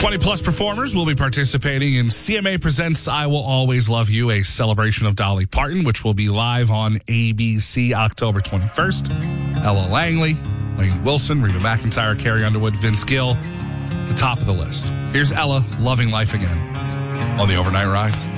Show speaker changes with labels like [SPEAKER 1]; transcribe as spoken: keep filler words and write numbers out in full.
[SPEAKER 1] twenty plus performers will be participating in C M A Presents I Will Always Love You, a celebration of Dolly Parton, which will be live on A B C October twenty-first. Ella Langley, Lane Wilson, Reba McEntire, Carrie Underwood, Vince Gill, the top of the list. Here's Ella, Loving Life Again, on the Overnight Ride.